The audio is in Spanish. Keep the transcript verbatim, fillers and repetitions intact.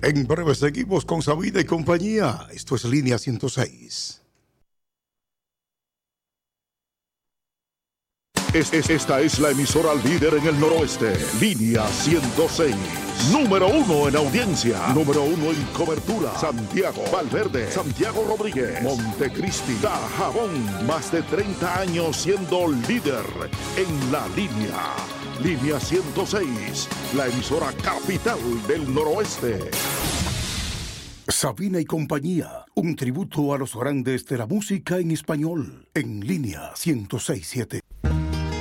En breve seguimos con Sabina y compañía. Esto es Línea ciento seis. Es, es, esta es la emisora líder en el noroeste. Línea ciento seis. Número uno en audiencia. Número uno en cobertura. Santiago, Valverde, Santiago Rodríguez, Montecristi, Dajabón. Más de treinta años siendo líder en la línea. Línea ciento seis. La emisora capital del noroeste. Sabina y compañía. Un tributo a los grandes de la música en español. En Línea ciento seis punto siete.